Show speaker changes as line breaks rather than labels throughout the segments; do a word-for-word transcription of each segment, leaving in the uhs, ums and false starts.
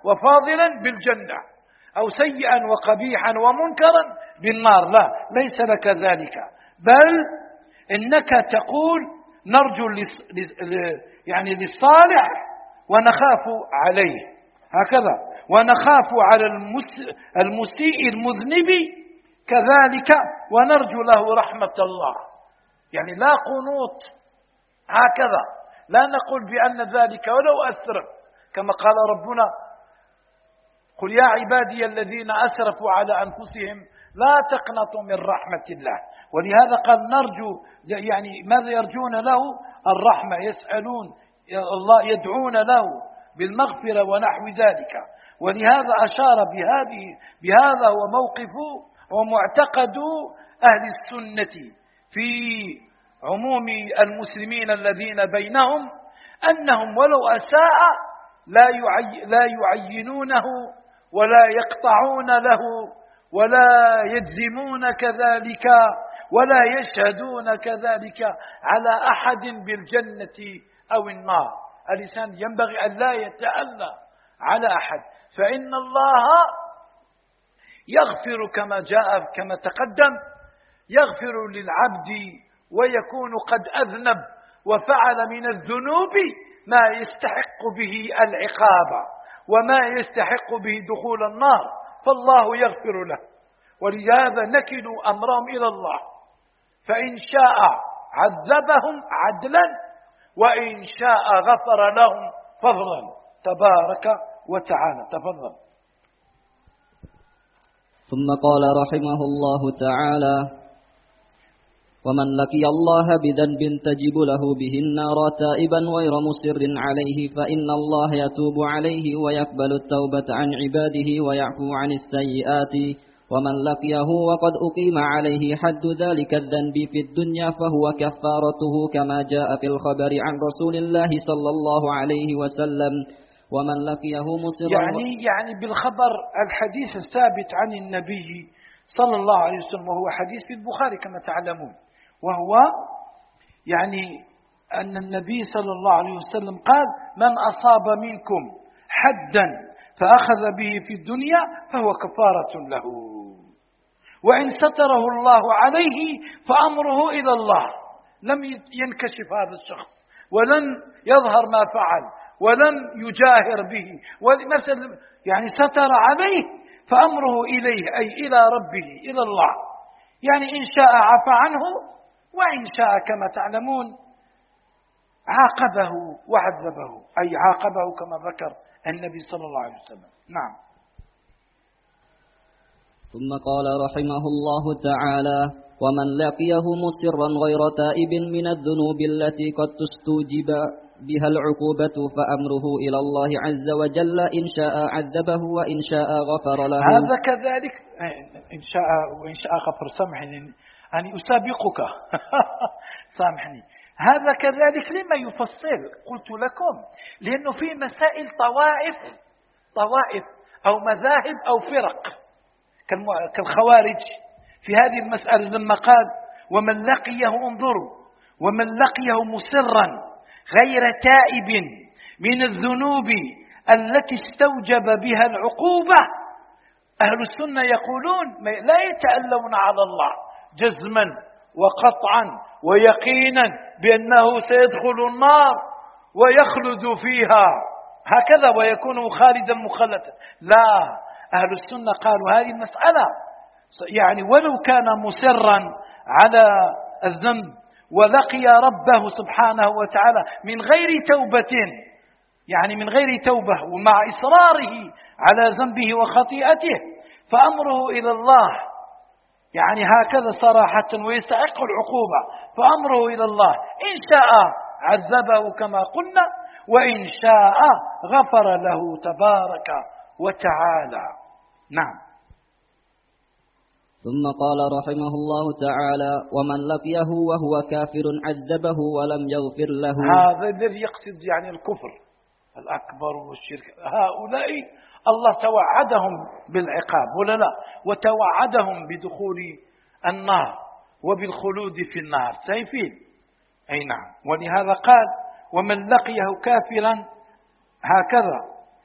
وفاضلا بالجنة، أو سيئا وقبيحا ومنكرا بالنار. لا، ليس لك ذلك، بل إنك تقول نرجو يعني للصالح ونخاف عليه، هكذا، ونخاف على المسيء المذنب كذلك ونرجو له رحمة الله. يعني لا قنوط، هكذا، لا نقول بأن ذلك ولو أسرف، كما قال ربنا: قل يا عبادي الذين أسرفوا على أنفسهم لا تقنطوا من رحمة الله. ولهذا قال نرجو، يعني ماذا يرجون له؟ الرحمة، يسألون الله، يدعون له بالمغفرة ونحو ذلك. ولهذا أشار بهذه بهذا هو موقف ومعتقد أهل السنة في عموم المسلمين الذين بينهم، أنهم ولو أساء لا لا يعينونه ولا يقطعون له ولا يجزمون كذلك ولا يشهدون كذلك على أحد بالجنة أو النار. الإنسان ينبغي أن لا يتألى على أحد، فإن الله يغفر كما جاء كما تقدم، يغفر للعبد ويكون قد أذنب وفعل من الذنوب ما يستحق به العقاب وما يستحق به دخول النار، فالله يغفر له. ولهذا نكل أمرهم إلى الله، فإن شاء عذبهم عدلا وإن شاء غفر لهم فضلا تبارك وتعالى. تفضل.
ثم قال رحمه الله تعالى: ومن لقي الله بذنب تجب له به النار تائبا غير مصر عليه فإن الله يتوب عليه ويقبل التوبة عن عباده ويعفو عن السيئات. ومن لقيه وقد أقيم عليه حد ذلك الذنب في الدنيا فهو كفارته كما جاء في الخبر عن رسول الله صلى الله عليه وسلم. ومن لقيه مصرا
يعني يعني بالخبر الحديث الثابت عن النبي صلى الله عليه وسلم، وهو حديث في البخاري كما تعلمون، وهو يعني أن النبي صلى الله عليه وسلم قال: من أصاب منكم حدا فأخذ به في الدنيا فهو كفارة له، وإن ستره الله عليه فأمره إلى الله. لم ينكشف هذا الشخص ولن يظهر ما فعل ولم يجاهر به، ومثل يعني ستر عليه فأمره إليه، أي إلى ربه، إلى الله. يعني إن شاء عفى عنه وإن شاء كما تعلمون عاقبه وعذبه، أي عاقبه كما ذكر النبي صلى الله عليه وسلم. نعم.
ثم قال رحمه الله تعالى: ومن لقيه مصرا غير تائب من الذنوب التي قد تستوجب بها العقوبة فأمره إلى الله عز وجل، إن شاء عذبه وإن شاء غفر له.
هذا كذلك، إن شاء وإن شاء غفر. سامحني أني أسابقك سامحني. هذا كذلك لما يفصل قلت لكم، لأنه في مسائل طوائف طوائف أو مذاهب أو فرق كالخوارج في هذه المسألة، لما قال: ومن لقيه، انظروا، ومن لقيه مصرا غير تائب من الذنوب التي استوجب بها العقوبة. أهل السنة يقولون لا يتألون على الله جزما وقطعا ويقينا بأنه سيدخل النار ويخلد فيها هكذا ويكون خالدا مخلدا. لا، أهل السنة قالوا هذه المسألة يعني ولو كان مصرا على الذنب ولقي ربه سبحانه وتعالى من غير توبة، يعني من غير توبة ومع إصراره على ذنبه وخطيئته، فأمره إلى الله، يعني هكذا صراحة، ويستحق العقوبة، فأمره إلى الله. إن شاء عذبه كما قلنا وإن شاء غفر له تبارك وتعالى. نعم.
ثم قال رحمه الله تعالى: ومن لقيه وهو كافر عذبه ولم يغفر له.
هذا الذي يقصد يعني الكفر الأكبر والشرك. هؤلاء الله توعدهم بالعقاب ولا لا، وتوعدهم بدخول النار وبالخلود في النار سيفين. أي نعم. ولهذا قال: ومن لقيه كافرا هكذا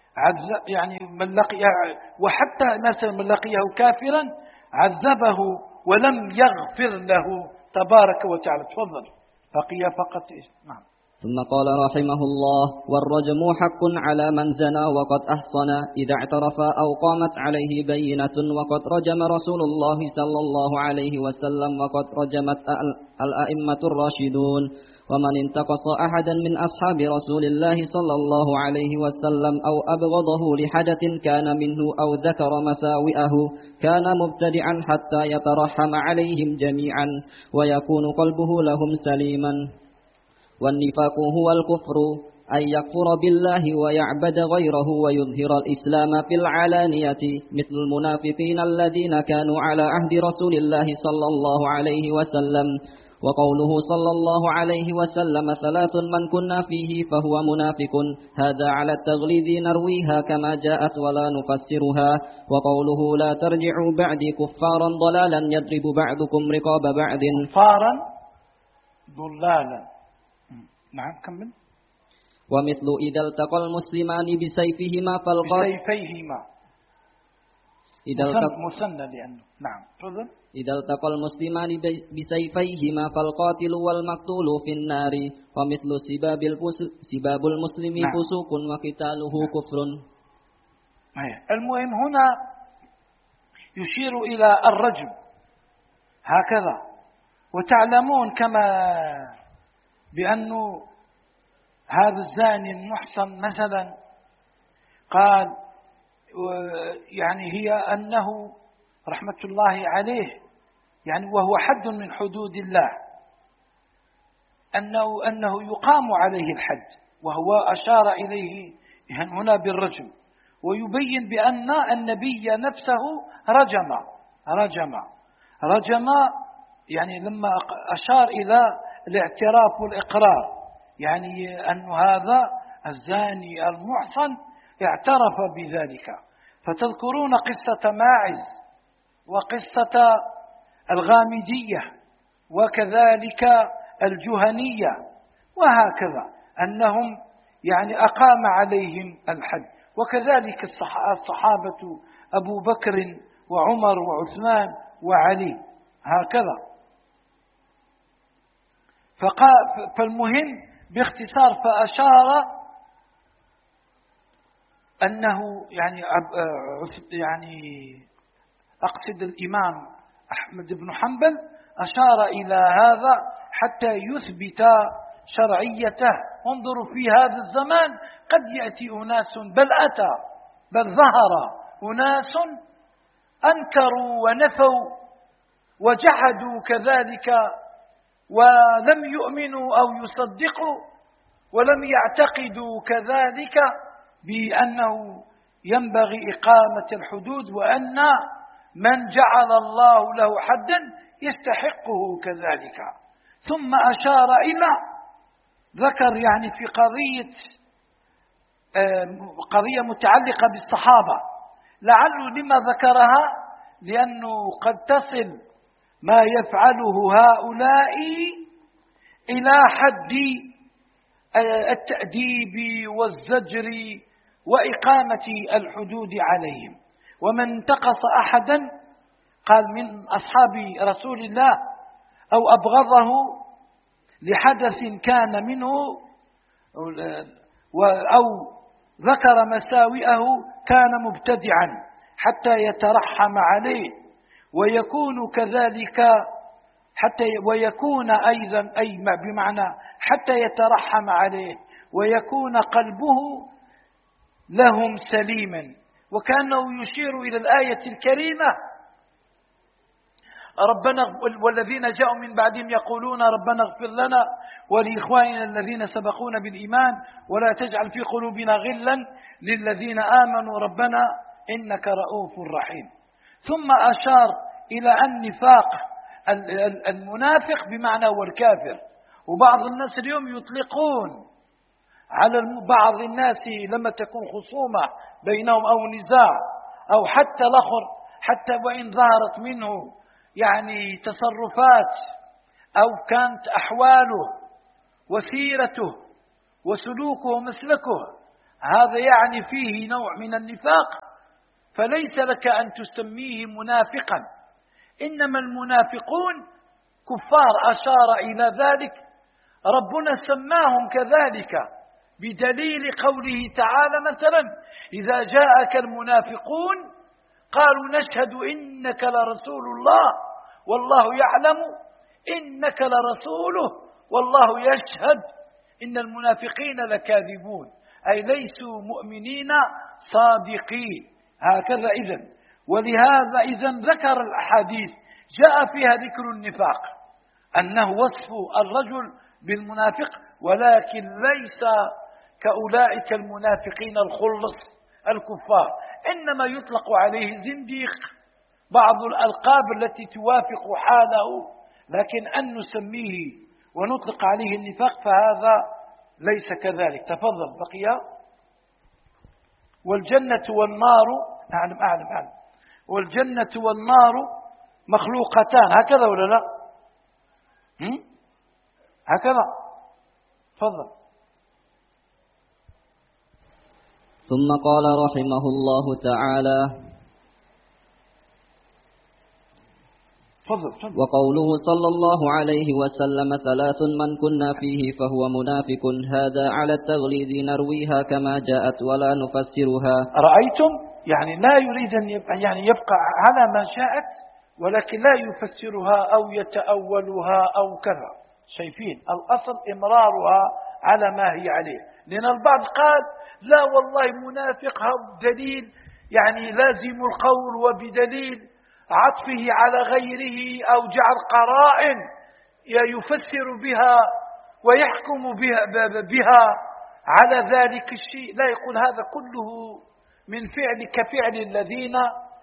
يعني من لقي، وحتى مثلا من لقيه كافرا عذبه ولم يغفر له تبارك وتعالى. تفضل بقي فقط. نعم.
ثم قال رحمه الله: والرجم حق على من زنى وقد أحصن إذا اعترف أو قامت عليه بينة، وقد رجم رسول الله صلى الله عليه وسلم وقد رجمت الأئمة الراشدون. ومن انتقص أحدا من أصحاب رسول الله صلى الله عليه وسلم أو أبغضه لحدث كان منه أو ذكر مساوئه كان مبتدعا حتى يترحم عليهم جميعا ويكون قلبه لهم سليما. والنفاق هو الكفر، أن يكفر بالله ويعبد غيره ويظهر الإسلام في العلانية، مثل المنافقين الذين كانوا على عهد رسول الله صلى الله عليه وسلم. وقوله صلى الله عليه وسلم: ثلاث من كنا فيه فهو منافق، هذا على التغليظ نرويها كما جاءت ولا نفسرها. وقوله: لا ترجعوا بعدي كفارا ضلالا يضرب بعضكم رقاب بعض.
كفارا ضلالا. نعم كمل.
ومثل إذا التقى المسلمان بسيفهما فالقاتل
بسيفيهما
إذا
مثنى لأنه. نعم تفضل.
إذا التقى المسلمان بسيفيهما فالقاتل والمقتول في النار. ومثل سباب سباب المسلم
نعم.
فسوق وقتاله
نعم.
كفر.
المهم هنا يشير إلى الرجم هكذا. وتعلمون كما بأنه هذا الزاني المحصن مثلا قال يعني هي أنه رحمة الله عليه يعني وهو حد من حدود الله أنه, أنه يقام عليه الحد، وهو أشار إليه هنا بالرجم، ويبين بأن النبي نفسه رجم رجم رجم يعني لما أشار إلى الاعتراف والإقرار، يعني أن هذا الزاني المحصن اعترف بذلك. فتذكرون قصة ماعز وقصة الغامدية وكذلك الجهنية وهكذا، أنهم يعني أقام عليهم الحد. وكذلك الصحابة أبو بكر وعمر وعثمان وعلي هكذا. فالمهم باختصار فأشار أنه يعني يعني أقصد الإمام أحمد بن حنبل أشار إلى هذا حتى يثبت شرعيته. انظروا في هذا الزمان قد يأتي أناس بل أتى بل ظهر أناس أنكروا ونفوا وجحدوا كذلك ولم يؤمنوا أو يصدقوا ولم يعتقدوا كذلك بأنه ينبغي إقامة الحدود، وأن من جعل الله له حدا يستحقه كذلك. ثم أشار إلى ذكر يعني في قضية قضية متعلقة بالصحابة، لعله لما ذكرها لأنه قد تصل ما يفعله هؤلاء إلى حد التأديب والزجر وإقامة الحدود عليهم. ومن انتقص أحدا قال من أصحاب رسول الله أو أبغضه لحدث كان منه أو ذكر مساوئه كان مبتدعا حتى يترحم عليه ويكون كذلك حتى ويكون أيضا أي بمعنى حتى يترحم عليه ويكون قلبه لهم سليما. وكانه يشير إلى الآية الكريمة: ربنا والذين جاءوا من بعدهم يقولون ربنا اغفر لنا ولإخواننا الذين سبقونا بالإيمان ولا تجعل في قلوبنا غلا للذين آمنوا ربنا إنك رؤوف رحيم. ثم أشار إلى النفاق المنافق بمعنى هو الكافر. وبعض الناس اليوم يطلقون على بعض الناس لما تكون خصومة بينهم أو نزاع أو حتى الآخر حتى وإن ظهرت منه يعني تصرفات أو كانت أحواله وسيرته وسلوكه ومسلكه هذا يعني فيه نوع من النفاق، فليس لك أن تسميه منافقا، إنما المنافقون كفار، أشار إلى ذلك ربنا سماهم كذلك بدليل قوله تعالى مثلا إذا جاءك المنافقون قالوا نشهد إنك لرسول الله والله يعلم إنك لرسوله والله يشهد إن المنافقين لكاذبون، أي ليسوا مؤمنين صادقين. هكذا إذن، ولهذا إذن ذكر الأحاديث جاء فيها ذكر النفاق أنه وصف الرجل بالمنافق، ولكن ليس كأولئك المنافقين الخلص الكفار، إنما يطلق عليه زنديق، بعض الألقاب التي توافق حاله، لكن أن نسميه ونطلق عليه النفاق فهذا ليس كذلك. تفضل بقي. والجنة والنار، أعلم أعلم أعلم والجنة والنار مخلوقتان، هكذا ولا لا؟ هم؟ هكذا. تفضل.
ثم قال رحمه الله تعالى:
فضل فضل.
وقوله صلى الله عليه وسلم: ثلاث من كنا فيه فهو منافق، هذا على التغليظ نرويها كما جاءت ولا نفسرها.
رأيتم؟ يعني لا يريد أن يبقى, يعني يبقى على ما جاءت، ولكن لا يفسرها أو يتأولها أو كذا. شايفين الأصل إمرارها على ما هي عليه، لأن البعض قال لا والله منافق دليل يعني لازم القول وبدليل عطفه على غيره أو جعل قرائن يفسر بها ويحكم بها, بها على ذلك الشيء. لا، يقول هذا كله من فعل كفعل الذين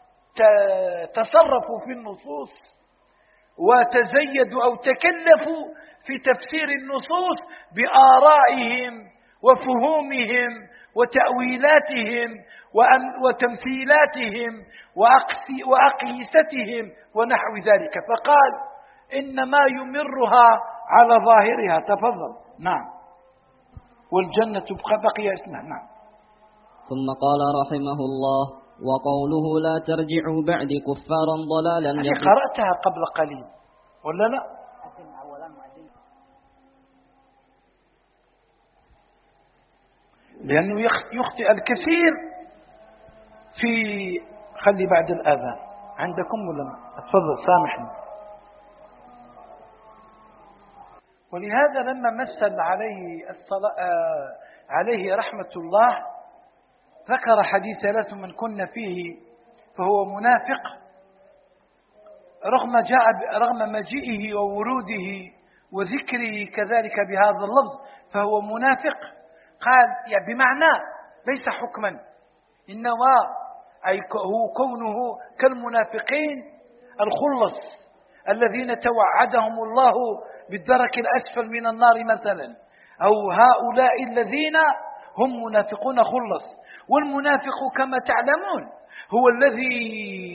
تصرفوا في النصوص وتزيدوا أو تكلفوا في تفسير النصوص بآرائهم وفهومهم وتأويلاتهم وتمثيلاتهم وأقيستهم ونحو ذلك، فقال إنما يمرها على ظاهرها. تفضل. نعم. والجنة بقي اسمها. نعم.
ثم قال رحمه الله: وقوله لا ترجعوا بعد كفارا ضلالا.
يعني قرأتها قبل قليل ولا لا؟ لأنه يخطئ الكثير في خلي بعد الآذان عندكم ولا لا؟ تفضل سامحني. ولهذا لما مثل عليه الصلاة عليه رحمة الله ذكر حديث ثلاث من كنا فيه فهو منافق، رغم جاء رغم مجيئه ووروده وذكره كذلك بهذا اللفظ فهو منافق، قال يعني بمعنى ليس حكما، إنما أي هو كونه كالمنافقين الخلص الذين توعدهم الله بالدرك الأسفل من النار مثلا، أو هؤلاء الذين هم منافقون خلص. والمنافق كما تعلمون هو الذي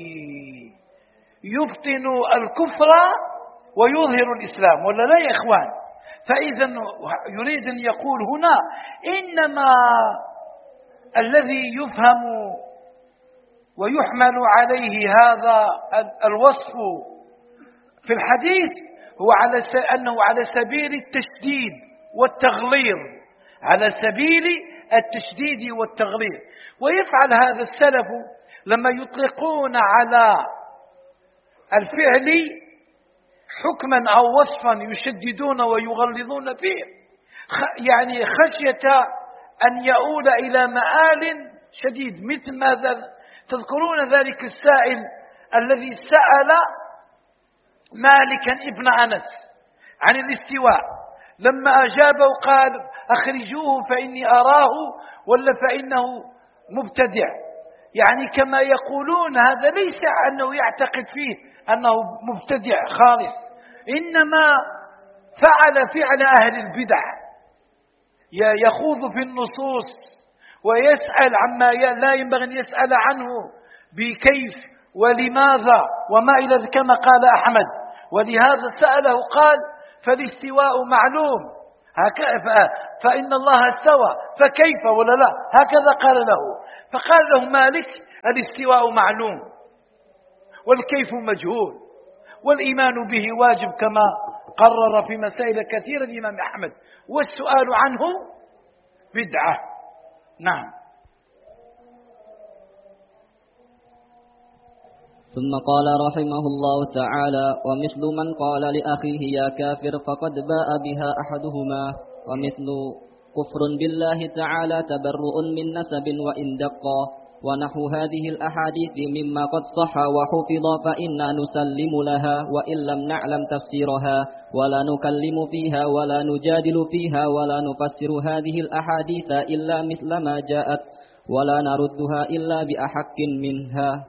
يبطن الكفر ويظهر الإسلام، ولا لا يا إخوان؟ فإذا يريد أن يقول هنا إنما الذي يفهم ويحمل عليه هذا الوصف في الحديث هو على أنه على سبيل التشديد والتغليظ، على سبيل التشديد والتغليظ. ويفعل هذا السلف لما يطلقون على الفعل حكما أو وصفا يشددون ويغلظون فيه، يعني خشية أن يؤول إلى مآل شديد. مثل ماذا؟ تذكرون ذلك السائل الذي سأل مالكا ابن أنس عن الاستواء، لما أجابه قال أخرجوه فإني أراه ولا فإنه مبتدع. يعني كما يقولون هذا ليس أنه يعتقد فيه أنه مبتدع خالص، إنما فعل فعل أهل البدع، يخوض في النصوص ويسأل عما لا ينبغي أن يسأل عنه بكيف ولماذا وما إلى كما قال أحمد. ولهذا سأله قال فالاستواء معلوم هكذا فإن الله استوى فكيف ولا لا، هكذا قال له. فقال له مالك الاستواء معلوم والكيف مجهول والإيمان به واجب كما قرر في مسائل كثيرة الإمام أحمد، والسؤال عنه بدعة. نعم.
ثم قال رحمه الله تعالى: ومثل من قال لأخيه يا كافر فقد باء بها أحدهما، ومثل كفر بالله تعالى تبرؤ من نسب وإن دقا، ونحو هذه الأحاديث مما قد صح وحفظ فإنا نسلم لها وإن لم نعلم تفسيرها، ولا نكلم فيها ولا نجادل فيها ولا نفسر هذه الأحاديث إلا مثل ما جاءت، ولا نردها إلا بأحق منها.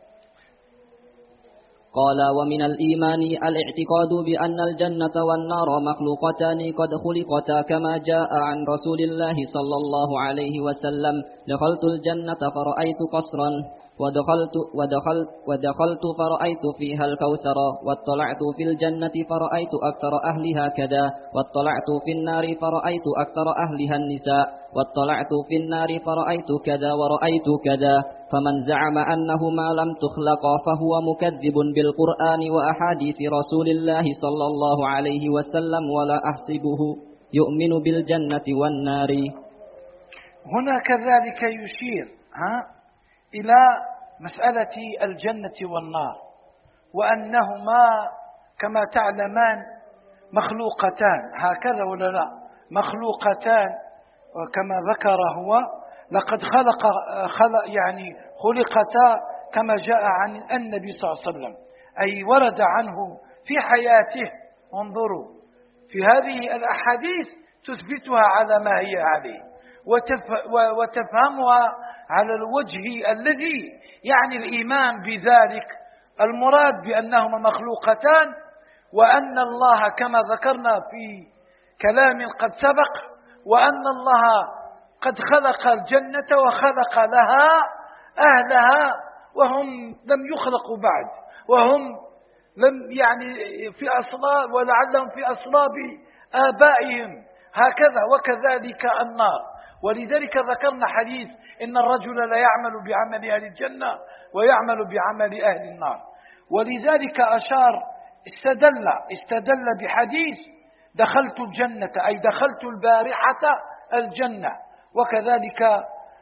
قال: ومن الإيمان الاعتقاد بأن الجنة والنار مخلوقتان قد خلقتا كما جاء عن رسول الله صلى الله عليه وسلم: دخلت الجنة فرأيت قصرا ودخلت, ودخلت, ودخلت فرأيت فيها الكوثر، واطلعت في الجنة فرأيت أكثر أهلها كذا، واطلعت في النار فرأيت أكثر أهلها النساء، واطلعت في النار فرأيت كذا ورأيت كذا. فمن زعم أنهما لم تخلقا فهو مكذب بالقرآن وأحاديث رسول الله صلى الله عليه وسلم، ولا أحسبه يؤمن بالجنة والنار.
هنا كذلك يشير ها إلى مسألة الجنة والنار، وأنهما كما تعلمان مخلوقتان، هكذا ولا لا؟ مخلوقتان، وكما ذكر هو لقد خلق, خلق يعني خلقتا كما جاء عن النبي صلى الله عليه وسلم، أي ورد عنه في حياته. انظروا في هذه الأحاديث تثبتها على ما هي عليه وتفهمها على الوجه الذي يعني الإيمان بذلك. المراد بأنهما مخلوقتان، وأن الله كما ذكرنا في كلام قد سبق، وأن الله قد خلق الجنة وخلق لها أهلها وهم لم يخلقوا بعد، وهم لم يعني في أصلاب ولعلهم في أصلاب آبائهم، هكذا. وكذلك النار. ولذلك ذكرنا حديث إن الرجل لا يعمل بعمل أهل الجنة ويعمل بعمل أهل النار. ولذلك أشار استدل استدل بحديث دخلت الجنة، أي دخلت البارحة الجنة، وكذلك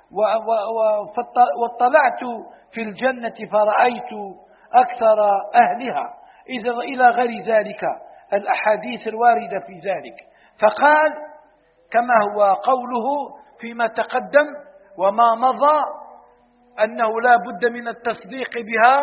واطلعت في الجنة فرأيت أكثر أهلها، إذا إلى غير ذلك الأحاديث الواردة في ذلك. فقال كما هو قوله فيما تقدم وما مضى أنه لا بد من التصديق بها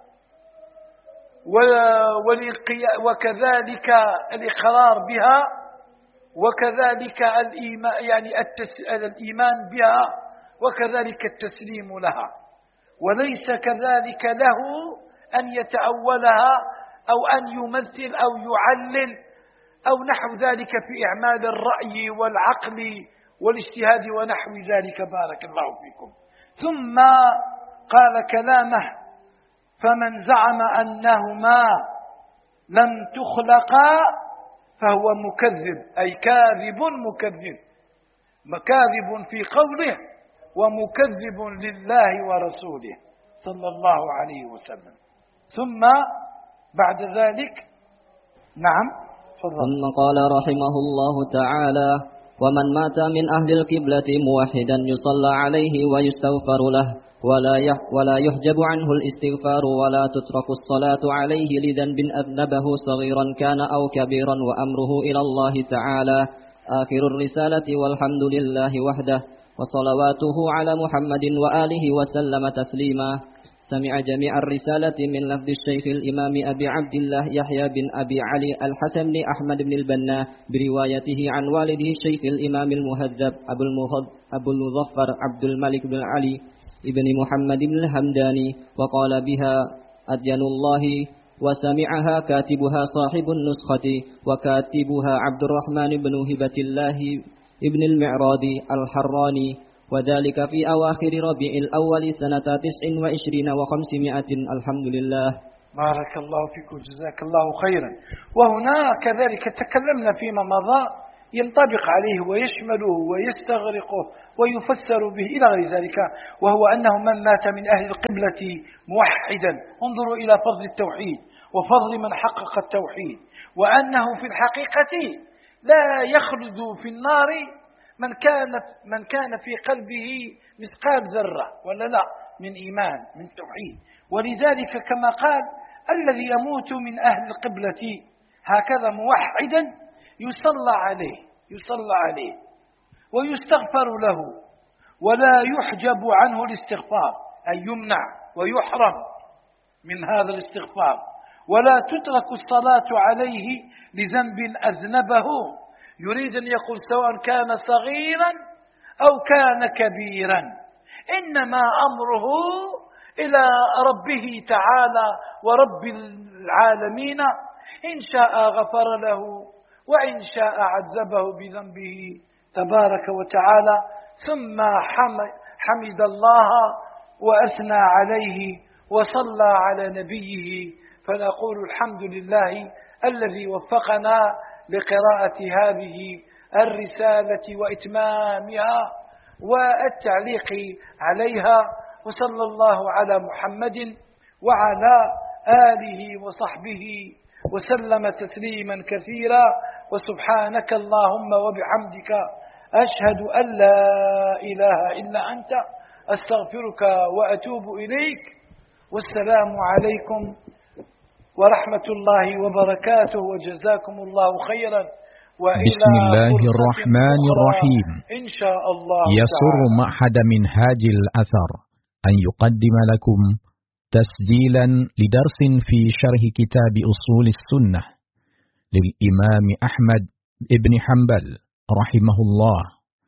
وكذلك الإقرار بها، وكذلك الإيمان يعني الإيمان بها، وكذلك التسليم لها، وليس كذلك له أن يتأولها أو أن يمثل أو يعلل أو نحو ذلك في إعمال الرأي والعقل والاجتهاد ونحو ذلك. بارك الله فيكم. ثم قال كلامه: فمن زعم أنهما لم تخلقا فهو مكذب، أي كاذب مكذب، مكاذب في قوله ومكذب لله ورسوله صلى الله عليه وسلم. ثم بعد ذلك نعم
ثم قال رحمه الله تعالى: ومن مات من أهل القبلة موحدا يصلى عليه ويستغفر له، ولا ولا يحجب عنه الاستغفار، ولا تترك الصلاة عليه لذنب أذنبه صغيرا كان أو كبيرا، وأمره إلى الله تعالى. آخر الرسالة، والحمد لله وحده، وصلواته على محمد وآله وسلم تسليما. سمع جميع الرسالة من لفظ الشيخ الإمام أبي عبد الله يحيى بن أبي علي الحسن بن أحمد بن البنا بروايته عن والده الشيخ الإمام المهذب أبو المظفر عبد الملك بن علي ابن محمد بن الحمداني، وقال بها أدين الله، وسمعها كاتبها صاحب النسخة، وكاتبها عبد الرحمن بن هبة الله ابن المعراضي الحراني، وذلك في أواخر ربيع الأول سنة تسع وعشرين وخمسمائة. الحمد لله.
بارك الله فيكم، جزاك الله خيرا. وهنا كذلك تكلمنا فيما مضى ينطبق عليه ويشمله ويستغرقه ويفسر به إلى غير ذلك، وهو أنه من مات من أهل القبلة موحدا، انظروا إلى فضل التوحيد وفضل من حقق التوحيد، وأنه في الحقيقة لا يخلد في النار من كان من كان في قلبه مثقال ذرة ولا لا من إيمان من توحيد. ولذلك كما قال الذي يموت من أهل القبلة هكذا موحدا يصلى عليه يصلى عليه ويستغفر له، ولا يحجب عنه الاستغفار، أي يمنع ويحرم من هذا الاستغفار، ولا تترك الصلاة عليه لذنب أذنبه. يريد أن يقول سواء كان صغيرا أو كان كبيرا، إنما أمره إلى ربه تعالى ورب العالمين، إن شاء غفر له وإن شاء عذبه بذنبه تبارك وتعالى. ثم حمد الله وأثنى عليه وصلى على نبيه، فنقول الحمد لله الذي وفقنا لقراءة هذه الرسالة وإتمامها والتعليق عليها، وصلى الله على محمد وعلى آله وصحبه وسلم تسليما كثيرا. وسبحانك اللهم وبحمدك أشهد أن لا إله إلا أنت أستغفرك وأتوب إليك، والسلام عليكم ورحمة الله وبركاته، وجزاكم الله خيرا.
بسم الله الرحمن الرحيم.
إن شاء الله
يسر معهد منهاج الأثر أن يقدم لكم تسجيلا لدرس في شرح كتاب أصول السنة للإمام أحمد بن حنبل رحمه الله،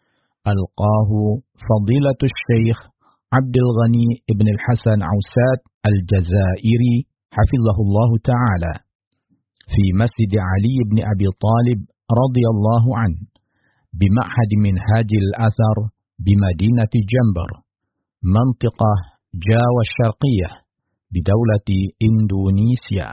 ألقاه فضيلة الشيخ عبد الغني بن الحسن عوسات الجزائري حفظه الله تعالى في مسجد علي بن أبي طالب رضي الله عنه بمعهد منهاج الأثر بمدينة جنبر منطقة جاوة الشرقية بدولة إندونيسيا،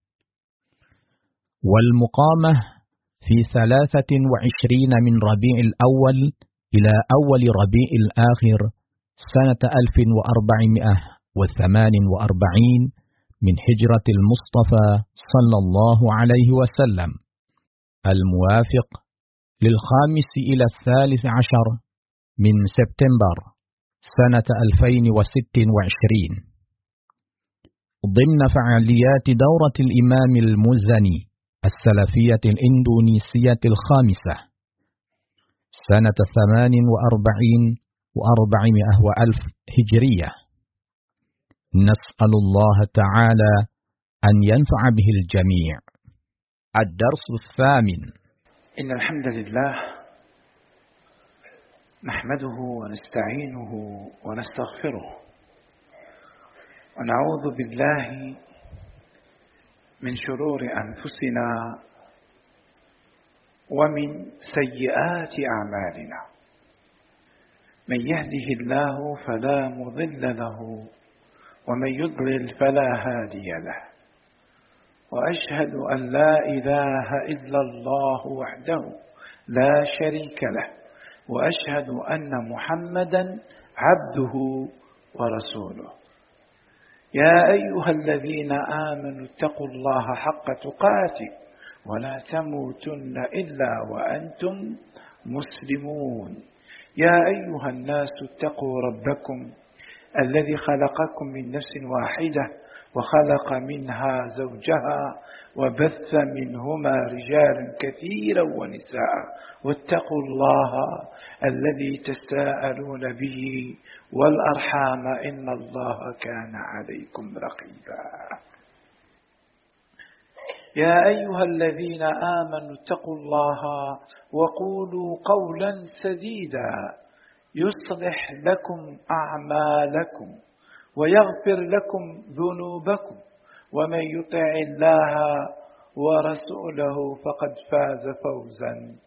والمقامة في ثلاثة وعشرين من ربيع الأول إلى أول ربيع الآخر سنة ألف وأربعمائة وثمان وأربعين من هجرة المصطفى صلى الله عليه وسلم، الموافق للخامس إلى الثالث عشر من سبتمبر سنة ألفين وست وعشرين، ضمن فعاليات دورة الإمام المزني السلفية الإندونيسية الخامسة سنة ثمان وأربعين وأربعمائة وألف هجرية. نسأل الله تعالى أن ينفع به الجميع. الدرس الثامن.
إن الحمد لله نحمده ونستعينه ونستغفره، ونعوذ بالله من شرور أنفسنا ومن سيئات أعمالنا، من يهده الله فلا مضل له ومن يضلل فلا هادي له، وأشهد أن لا إله إلا الله وحده لا شريك له، وأشهد أن محمدا عبده ورسوله. يا أيها الذين آمنوا اتقوا الله حق تقاته ولا تموتن إلا وأنتم مسلمون. يا أيها الناس اتقوا ربكم الذي خلقكم من نفس واحدة وخلق منها زوجها وبث منهما رجالا كثيرا ونساء، واتقوا الله الذي تساءلون به والأرحام إن الله كان عليكم رقيبا. يا أيها الذين آمنوا اتقوا الله وقولوا قولا سديدا يصلح لكم أعمالكم ويغفر لكم ذنوبكم، ومن يطع الله ورسوله فقد فاز فوزا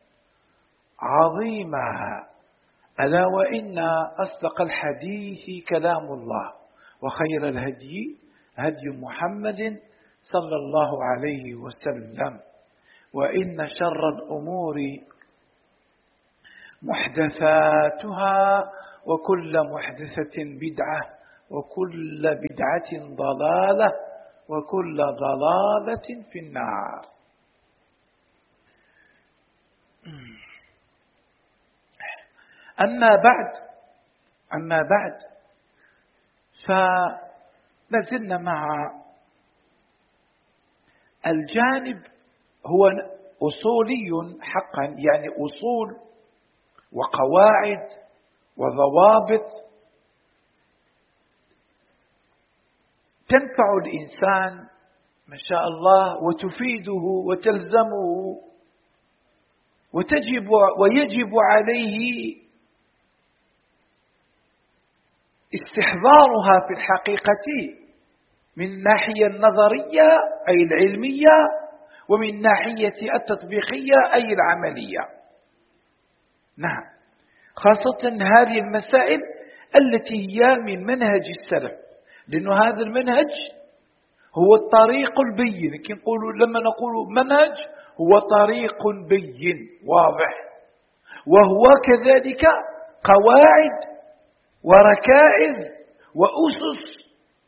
عظيما. ألا وإن أصدق الحديث كلام الله، وخير الهدي هدي محمد صلى الله عليه وسلم، وإن شر الأمور محدثاتها وكل محدثة بدعة وكل بدعة ضلالة وكل ضلالة في النار. أما بعد أما بعد فلازلنا مع الجانب هو أصولي حقا، يعني أصول وقواعد وضوابط تنفع الإنسان ما شاء الله وتفيده وتلزمه وتجب ويجب عليه استحضارها في الحقيقة من الناحية النظرية أي العلمية، ومن الناحية التطبيقية أي العملية. نعم، خاصة هذه المسائل التي هي من منهج السلف، لأن هذا المنهج هو الطريق البين. لما نقول منهج هو طريق بين واضح، وهو كذلك قواعد وركائز وأسس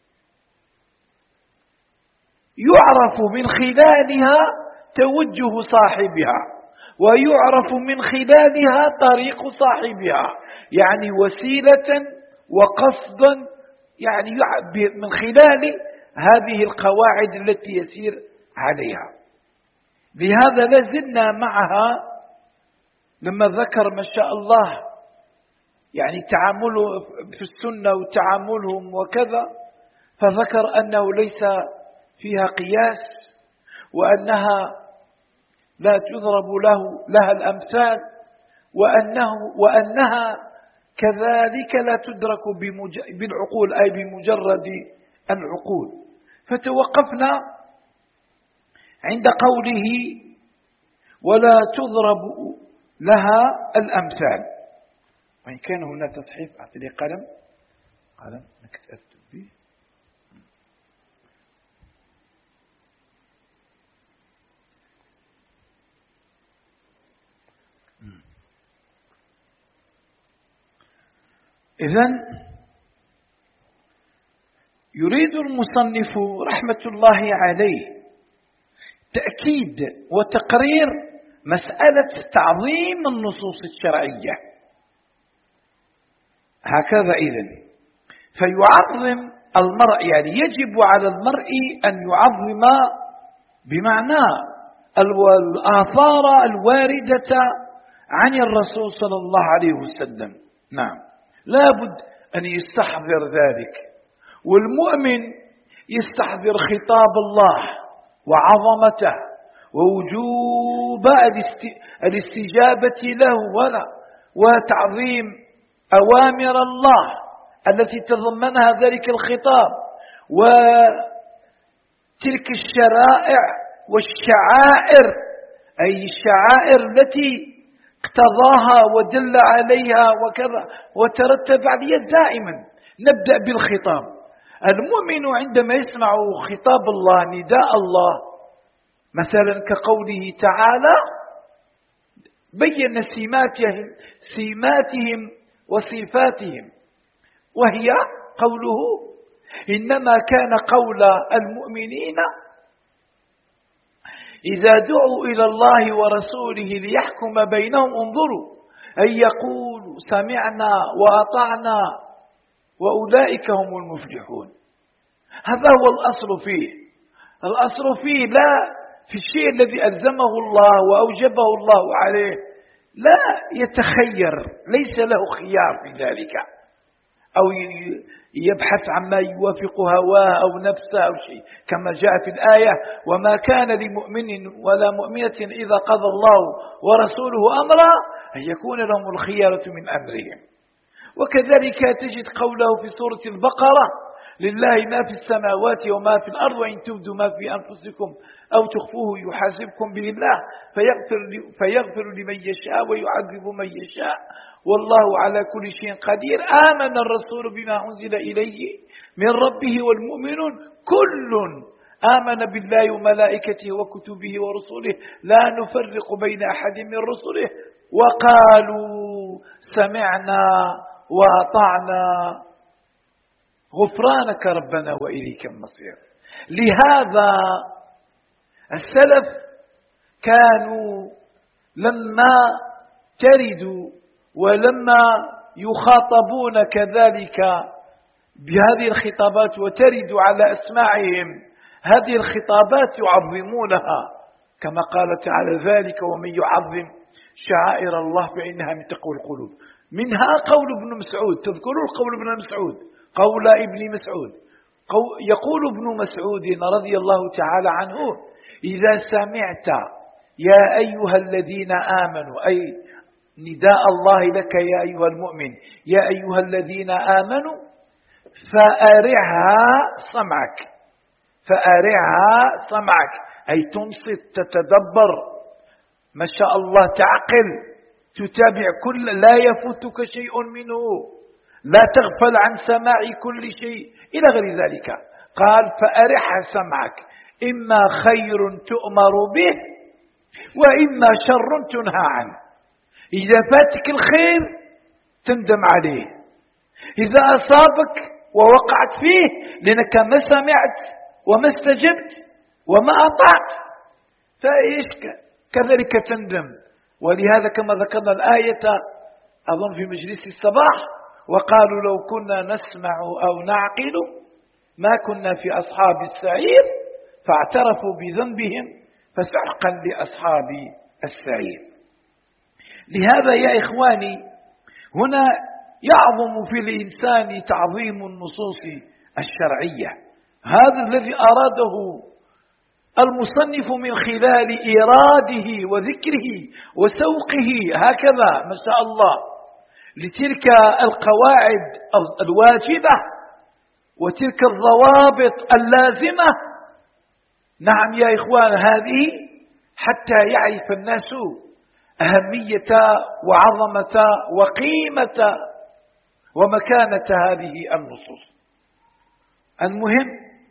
يعرف من خلالها توجه صاحبها، ويعرف من خلالها طريق صاحبها، يعني وسيلة وقصدا، يعني من خلال هذه القواعد التي يسير عليها. لهذا لازلنا معها لما ذكر ما شاء الله يعني تعامله في السنة وتعاملهم وكذا، فذكر أنه ليس فيها قياس، وأنها لا تضرب له لها الأمثال، وأنه وأنها كذلك لا تدرك بالعقول أي بمجرد العقول. فتوقفنا عند قوله ولا تضرب لها الأمثال. وإن كان هنا تصحيف أعطي لي قلم قلم نكتب به. إذن يريد المصنف رحمة الله عليه تأكيد وتقرير مسألة تعظيم النصوص الشرعية. هكذا إذن فيعظم المرء، يعني يجب على المرء أن يعظم بمعنى الآثار الواردة عن الرسول صلى الله عليه وسلم. نعم، لا بد أن يستحضر ذلك، والمؤمن يستحضر خطاب الله وعظمته ووجوب الاستجابة له ولا وتعظيم أوامر الله التي تضمنها ذلك الخطاب، وتلك الشرائع والشعائر أي الشعائر التي اقتضاها ودل عليها وكذا وترتب عليها. دائما نبدأ بالخطاب. المؤمن عندما يسمع خطاب الله نداء الله مثلا كقوله تعالى بين سماتهم سماتهم وصفاتهم، وهي قوله إنما كان قول المؤمنين إذا دعوا إلى الله ورسوله ليحكم بينهم انظروا أن يقولوا سمعنا وأطعنا وأولئك هم المفلحون. هذا هو الأصل فيه. الأصل فيه لا في الشيء الذي ألزمه الله وأوجبه الله عليه، لا يتخير، ليس له خيار في ذلك، أو يبحث عما يوافق هواه أو نفسه أو شيء، كما جاء في الآية وما كان لمؤمن ولا مؤمنة إذا قضى الله ورسوله أمرا أن يكون لهم الخيارة من أمرهم. وكذلك تجد قوله في سورة البقرة لله ما في السماوات وما في الأرض وإن تبدوا ما في أنفسكم أو تخفوه يحاسبكم به الله فيغفر, فيغفر لمن يشاء ويعذب من يشاء والله على كل شيء قدير. آمن الرسول بما أنزل إليه من ربه والمؤمنون كل آمن بالله وملائكته وكتبه ورسله لا نفرق بين أحد من رسله وقالوا سمعنا وأطعنا غفرانك ربنا وإليك المصير. لهذا السلف كانوا لما تردوا ولما يخاطبون كذلك بهذه الخطابات وترد على أسماعهم هذه الخطابات يعظمونها، كما قال تعالى: ذلك ومن يعظم شعائر الله فإنها من تقوى القلوب. منها قول ابن مسعود، تذكرون قول ابن مسعود، قول ابن مسعود، يقول ابن مسعود رضي الله تعالى عنه: إذا سمعت يا أيها الذين آمنوا، أي نداء الله لك يا أيها المؤمن، يا أيها الذين آمنوا، فأرعها سمعك، فأرعها سمعك، أي تنصت تتدبر، ما شاء الله تعقل، تتابع كل، لا يفوتك شيء منه، لا تغفل عن سماع كل شيء إلى غير ذلك. قال: فأرعها سمعك، إما خير تؤمر به وإما شر تنهى عنه. إذا فاتك الخير تندم عليه، إذا أصابك ووقعت فيه لأنك ما سمعت وما استجبت وما أطعت فإيش كذلك تندم. ولهذا كما ذكرنا الآية أظن في مجلس الصباح: وقالوا لو كنا نسمع أو نعقل ما كنا في أصحاب السعير فاعترفوا بذنبهم فسحقا لأصحاب السعير. لهذا يا إخواني هنا يعظم في الإنسان تعظيم النصوص الشرعية. هذا الذي أراده المصنف من خلال إراده وذكره وسوقه هكذا ما شاء الله لتلك القواعد الواجبة وتلك الضوابط اللازمة. نعم يا إخوان، هذه حتى يعرف الناس أهمية وعظمة وقيمة ومكانة هذه النصوص. المهم،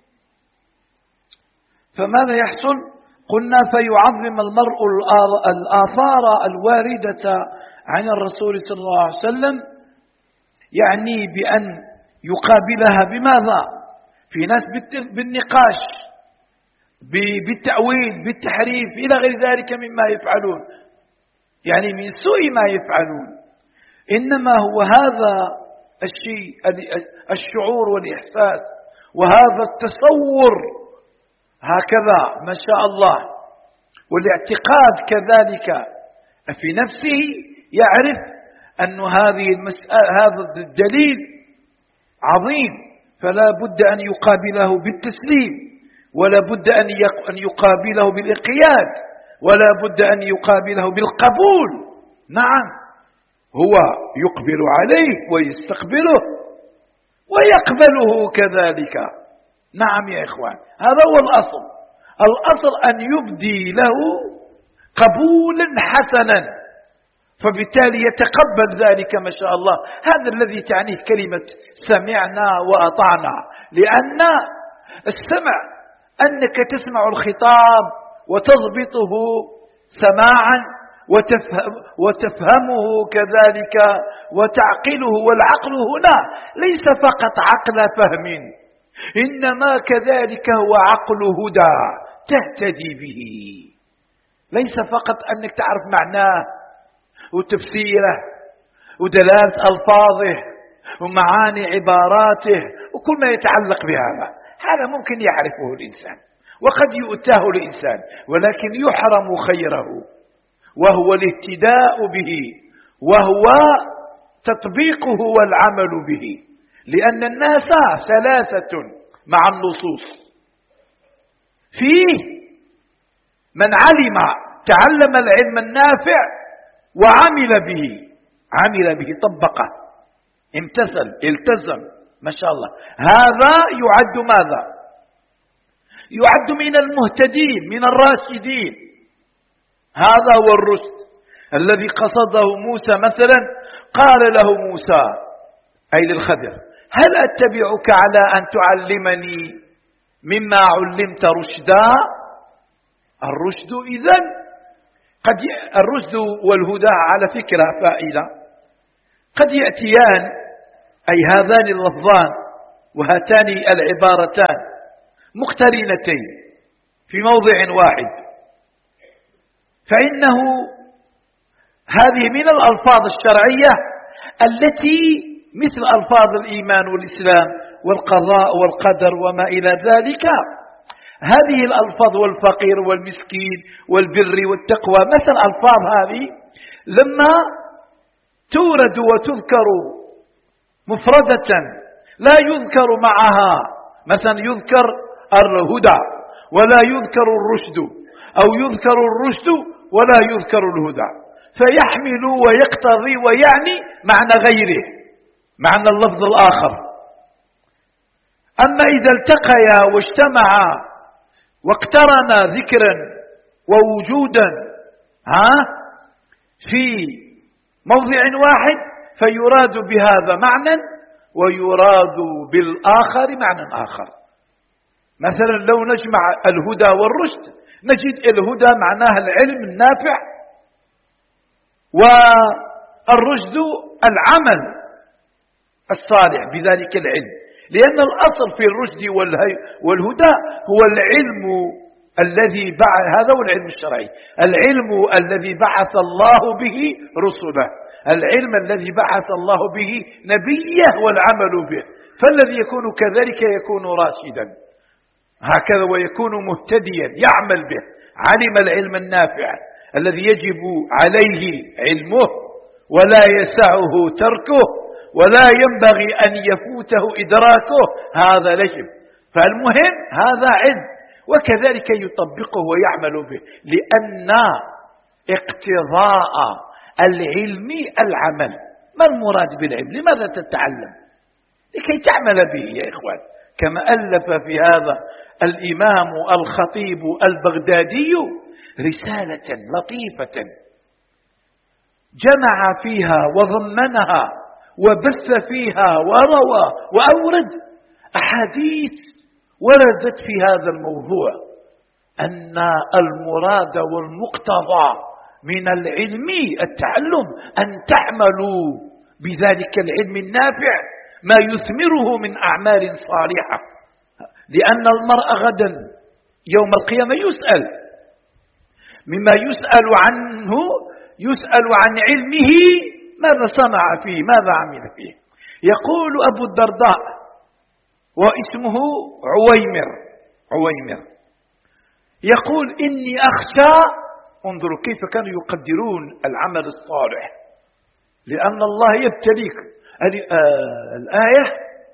فماذا يحصل؟ قلنا: فيعظم المرء الآثار الواردة عن الرسول صلى الله عليه وسلم، يعني بأن يقابلها بماذا؟ في ناس بالنقاش، بالتأويل، بالتحريف إلى غير ذلك مما يفعلون، يعني من سوء ما يفعلون. إنما هو هذا الشيء، الشعور والإحساس وهذا التصور هكذا ما شاء الله، والاعتقاد كذلك في نفسه، يعرف أن هذه المسألة، هذا الدليل عظيم، فلا بد أن يقابله بالتسليم، ولا بد أن يقابله بالانقياد، ولا بد أن يقابله بالقبول. نعم، هو يقبل عليه ويستقبله ويقبله كذلك. نعم يا إخوان، هذا هو الأصل. الأصل أن يبدي له قبولا حسنا، فبالتالي يتقبل ذلك ما شاء الله. هذا الذي تعنيه كلمة سمعنا وأطعنا، لأن السمع أنك تسمع الخطاب وتضبطه سماعا وتفهم وتفهمه كذلك وتعقله. والعقل هنا ليس فقط عقل فهم، إنما كذلك هو عقل هدى تهتدي به. ليس فقط أنك تعرف معناه وتفسيره ودلالة ألفاظه ومعاني عباراته وكل ما يتعلق بهذا، هذا ممكن يعرفه الإنسان وقد يؤتاه الإنسان، ولكن يحرم خيره، وهو الاهتداء به، وهو تطبيقه والعمل به. لأن الناس ثلاثة مع النصوص: فيه من علم تعلم العلم النافع وعمل به، عمل به طبقه، امتثل التزم ما شاء الله، هذا يعد ماذا؟ يعد من المهتدين من الراشدين. هذا هو الرشد الذي قصده موسى مثلا. قال له موسى أي للخضر: هل أتبعك على أن تعلمني مما علمت رشدا؟ الرشد إذن قد الرشد والهدى على فكرة فائدة. قد يأتيان أي هذان اللفظان وهاتان العبارتان مقترنتين في موضع واحد، فإنه هذه من الألفاظ الشرعية التي مثل ألفاظ الإيمان والإسلام والقضاء والقدر وما إلى ذلك، هذه الألفاظ والفقير والمسكين والبر والتقوى مثل ألفاظ هذه لما تورد وتذكر مفردة لا يذكر معها، مثلا يذكر الهدى ولا يذكر الرشد، أو يذكر الرشد ولا يذكر الهدى، فيحمل ويقتضي ويعني معنى غيره، معنى اللفظ الآخر. أما إذا التقيا واجتمعا واقترنا ذكرا ووجودا ها في موضع واحد فيراد بهذا معنى ويراد بالآخر معنى آخر. مثلا لو نجمع الهدى والرشد نجد الهدى معناها العلم النافع، والرشد العمل الصالح بذلك العلم، لأن الأصل في الرشد والهدى هو العلم الذي بعث، هذا هو العلم الشرعي، العلم الذي بعث الله به رسله، العلم الذي بعث الله به نبيه والعمل به، فالذي يكون كذلك يكون راشدا هكذا ويكون مهتديا يعمل به، علم العلم النافع الذي يجب عليه علمه ولا يسعه تركه ولا ينبغي أن يفوته إدراكه، هذا يجب. فالمهم هذا علم، وكذلك يطبقه ويعمل به، لأن اقتضاء العلم العمل. ما المراد بالعلم؟ لماذا تتعلم؟ لكي تعمل به يا إخوان، كما ألف في هذا الإمام الخطيب البغدادي رسالة لطيفة جمع فيها وضمنها وبث فيها وروى وأورد أحاديث وردت في هذا الموضوع، أن المراد والمقتضى من العلم التعلم، أن تعملوا بذلك العلم النافع ما يثمره من أعمال صالحة، لأن المرء غدا يوم القيامة يسأل، مما يسأل عنه يسأل عن علمه ماذا صنع فيه، ماذا عمل فيه. يقول أبو الدرداء واسمه عويمر عويمر يقول إني أخشى، انظروا كيف كانوا يقدرون العمل الصالح، لأن الله يبتليك. آه الآية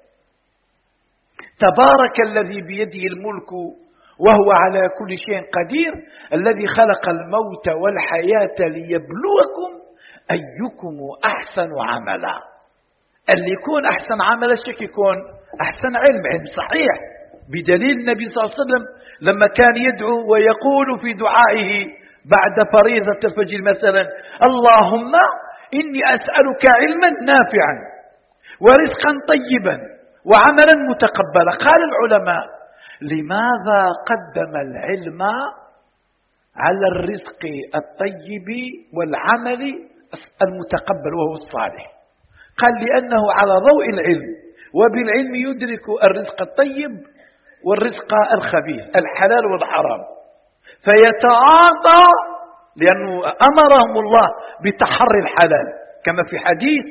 تبارك الذي بيده الملك وهو على كل شيء قدير الذي خلق الموت والحياة ليبلوكم أيكم أحسن عملا. اللي يكون أحسن عمل الشك يكون أحسن علم، علم صحيح، بدليل النبي صلى الله عليه وسلم لما كان يدعو ويقول في دعائه بعد فريضة الفجر مثلا اللهم إني أسألك علما نافعا ورزقا طيبا وعملا متقبلا. قال العلماء لماذا قدم العلم على الرزق الطيب والعمل المتقبل وهو الصالح؟ قال لأنه على ضوء العلم، وبالعلم يدرك الرزق الطيب والرزق الخبيث الحلال والحرام، فيتعاطى، لأنه أمرهم الله بتحري الحلال كما في حديث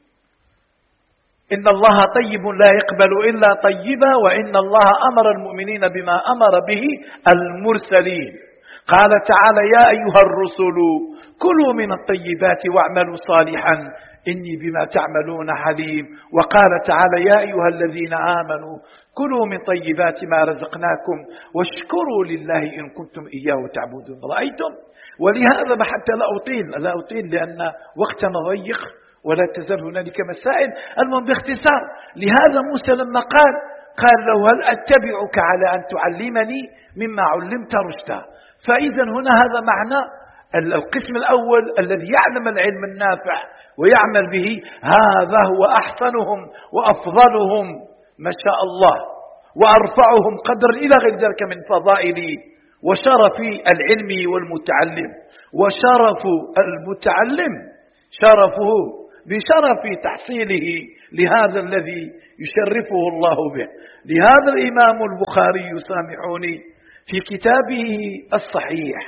إن الله طيب لا يقبل إلا طيبا، وإن الله أمر المؤمنين بما أمر به المرسلين. قال تعالى يا أيها الرسل كلوا من الطيبات واعملوا صالحا إني بما تعملون عليم. وقال تعالى يا أيها الذين آمنوا كلوا من طيبات ما رزقناكم واشكروا لله إن كنتم إياه تعبدون. رأيتم؟ ولهذا حتى لا أطيل لا أطيل لأن وقتنا ضيق ولا تزال هنالك مسائل، المهم باختصار. لهذا موسى لما قال قال له هل أتبعك على أن تعلمني مما علمت رشدا. فإذا هنا هذا معنى القسم الأول الذي يعلم العلم النافع ويعمل به، هذا هو أحسنهم وأفضلهم ما شاء الله وأرفعهم قدر إلى غير ذلك من فضائل وشرف العلم والمتعلم. وشرف المتعلم شرفه بشرف تحصيله لهذا الذي يشرفه الله به. لهذا الإمام البخاري سامحوني في كتابه الصحيح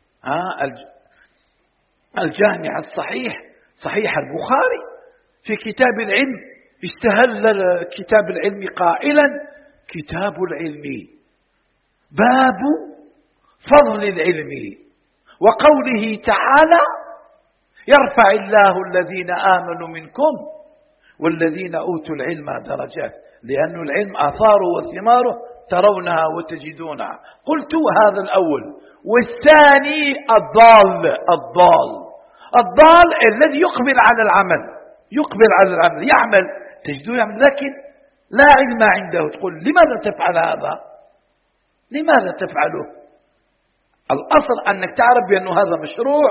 الجامع الصحيح صحيح البخاري في كتاب العلم استهل كتاب العلم قائلا كتاب العلم باب فضل العلم وقوله تعالى يرفع الله الذين آمنوا منكم والذين أوتوا العلم درجات، لأن العلم آثاره وثماره ترونها وتجدونها. قلت هذا الأول. والثاني الضال الضال الضال الذي يقبل على العمل يقبل على العمل يعمل تجده يعمل لكن لا علم عنده. تقول لماذا تفعل هذا؟ لماذا تفعله؟ الأصل أنك تعرف بأن هذا مشروع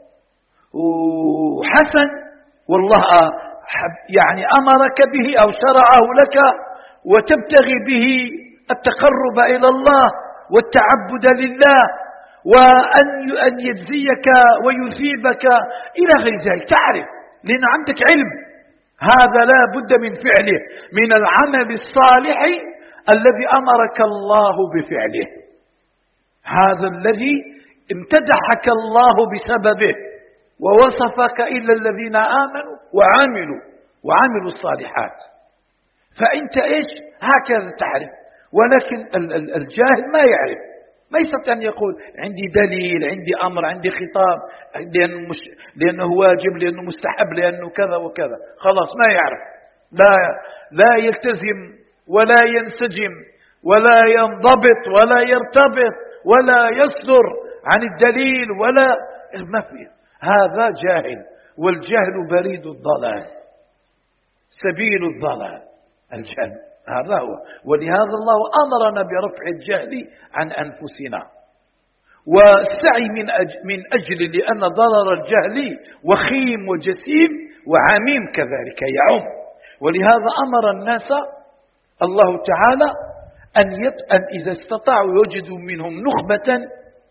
وحسن والله يعني أمرك به أو شرعه لك وتبتغي به التقرب إلى الله والتعبد لله وأن أن يجزيك ويثيبك إلى غير ذلك. تعرف لأن عندك علم هذا لا بد من فعله من العمل الصالح الذي أمرك الله بفعله، هذا الذي امتدحك الله بسببه ووصفك إلا الذين آمنوا وعملوا وعملوا الصالحات. فأنت إيش هكذا تعرف، ولكن الجاهل ما يعرف، ما يستطيع أن يقول عندي دليل عندي أمر عندي خطاب لأنه, مش لأنه واجب لأنه مستحب لأنه كذا وكذا، خلاص ما يعرف، لا, لا يلتزم ولا ينسجم ولا ينضبط ولا يرتبط ولا يصدر عن الدليل ولا ما فيه. هذا جاهل، والجهل بريد الضلال سبيل الضلال الجهل، هذا هو. ولهذا الله أمرنا برفع الجهل عن أنفسنا والسعي من أجل, من أجل لأن ضرر الجهل وخيم وجسيم وعميم كذلك يعم. ولهذا أمر الناس الله تعالى أن, يط... أن إذا استطاعوا يوجدوا منهم نخبة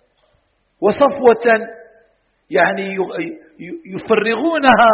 وصفوة يعني يفرغونها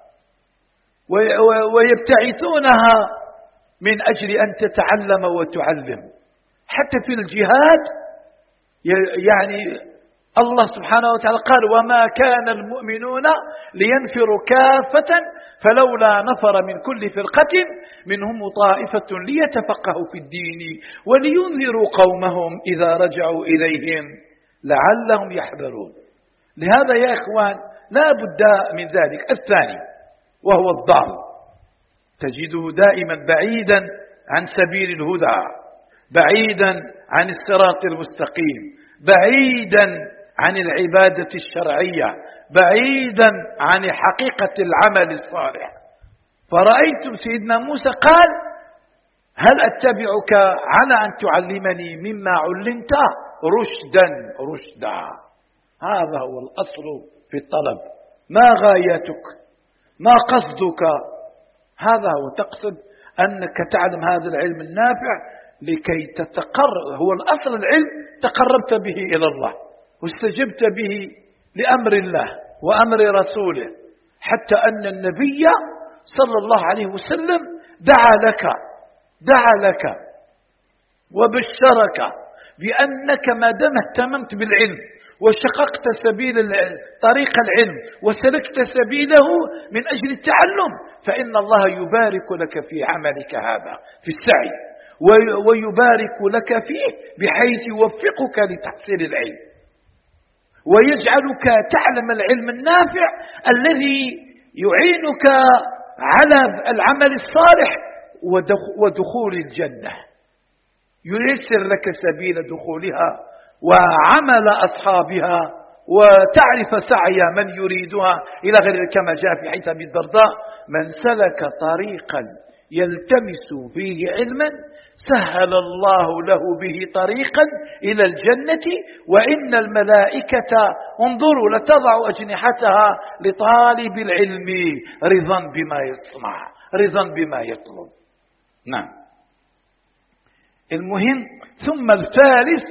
ويبتعثونها من أجل أن تتعلم وتعلم. حتى في الجهاد يعني الله سبحانه وتعالى قال وما كان المؤمنون لينفروا كافة فلولا نفر من كل فرقة منهم طائفة ليتفقهوا في الدين ولينذروا قومهم إذا رجعوا إليهم لعلهم يحذرون. لهذا يا إخوان لا بد من ذلك. الثاني وهو الضال، تجده دائما بعيدا عن سبيل الهدى، بعيدا عن الصراط المستقيم، بعيدا عن العبادة الشرعية، بعيدا عن حقيقة العمل الصالح. فرأيتم سيدنا موسى قال هل أتبعك على أن تعلمني مما علمت رشدا رشدا. هذا هو الأصل في الطلب، ما غايتك ما قصدك، هذا هو تقصد أنك تعلم هذا العلم النافع لكي تتقرب، هو الأصل العلم تقربت به إلى الله واستجبت به لأمر الله وأمر رسوله، حتى أن النبي صلى الله عليه وسلم دعا لك دعا لك وبشرك بأنك ما دام اهتممت بالعلم وشققت سبيل طريق العلم وسلكت سبيله من أجل التعلم فإن الله يبارك لك في عملك هذا في السعي ويبارك لك فيه بحيث يوفقك لتحصيل العلم ويجعلك تعلم العلم النافع الذي يعينك على العمل الصالح ودخول الجنة، ييسر لك سبيل دخولها وعمل أصحابها وتعرف سعي من يريدها إلى غير كما جاء في حديث أبي الدرداء من سلك طريقا يلتمس فيه علما سهل الله له به طريقا إلى الجنة وإن الملائكة انظروا لتضع أجنحتها لطالب العلم رضا بما يصنع رضا بما يطلب. نعم. المهم ثم الثالث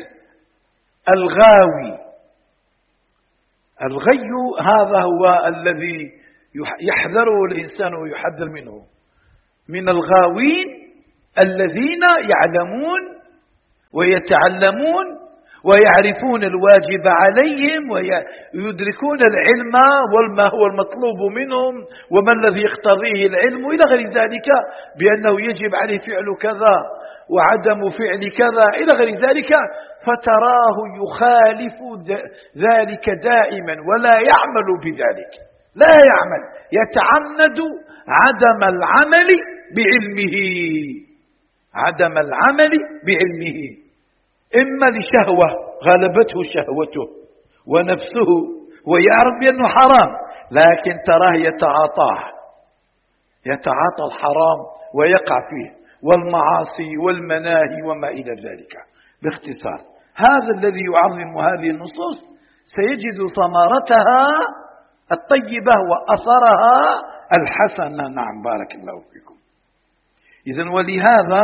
الغاوي. الغي هذا هو الذي يحذره الإنسان ويحذر منه، من الغاوين الذين يعلمون ويتعلمون ويعرفون الواجب عليهم ويدركون العلم وما هو المطلوب منهم وما الذي يقتضيه العلم إلى غير ذلك، بأنه يجب عليه فعل كذا وعدم فعل كذا إلى غير ذلك، فتراه يخالف ذلك دائما ولا يعمل بذلك، لا يعمل، يتعمد عدم العمل بعلمه، عدم العمل بعلمه، إما لشهوة غلبته شهوته ونفسه ويعرف بأنه حرام، لكن تراه يتعاطاه، يتعاطى الحرام ويقع فيه والمعاصي والمناهي وما إلى ذلك. باختصار هذا الذي يعظم هذه النصوص سيجد ثمرتها الطيبة وأثرها الحسنة. نعم، بارك الله فيكم. إذن ولهذا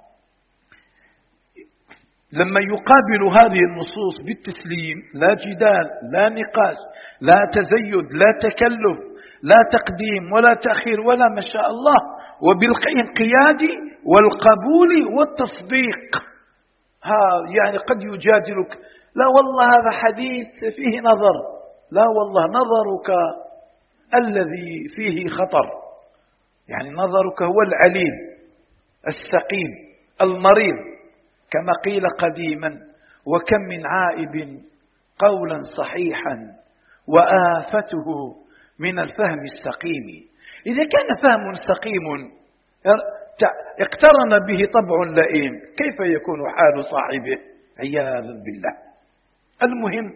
لما يقابل هذه النصوص بالتسليم، لا جدال، لا نقاش، لا تزيد، لا تكلف، لا تقديم ولا تأخير ولا ما شاء الله، وبالانقياد والقبول والتصديق. ها يعني قد يجادلك، لا والله هذا حديث فيه نظر، لا والله نظرك الذي فيه خطر، يعني نظرك هو العليل السقيم المريض، كما قيل قديما: وكم من عائب قولا صحيحا وآفته من الفهم السقيم. إذا كان فهم سقيم اقترن به طبع لئيم، كيف يكون حال صاحبه؟ عياذا بالله. المهم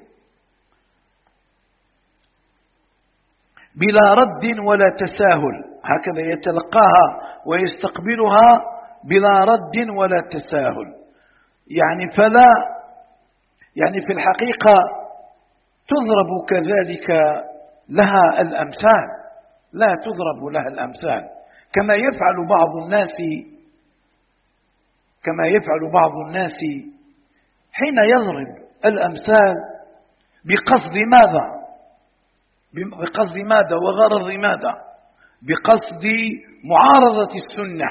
بلا رد ولا تساهل، هكذا يتلقاها ويستقبلها بلا رد ولا تساهل، يعني فلا يعني في الحقيقة تضرب كذلك لها الأمثال، لا تضرب لها الأمثال كما يفعل بعض الناس كما يفعل بعض الناس حين يضرب الأمثال بقصد ماذا؟ بقصد ماذا وغرض ماذا؟ بقصد معارضة السنة.